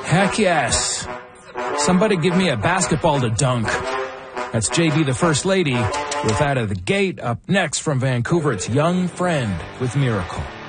Heck yes. Somebody give me a basketball to dunk. That's JD the First Lady with Out of the Gate. Up next from Vancouver, it's Young Friend with Miracle.